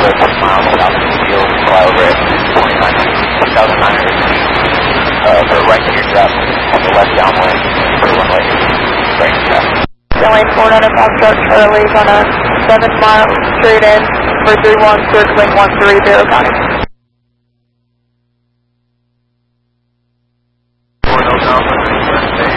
20 miles south of the field, fly over at 2,900 feet, for right to your left, on the left downwind, for runway 18, right to left. Delay 400 Foxtrot Charlie, on a 7-mile straight in, for 31, circling 130 County. 4 Alpha.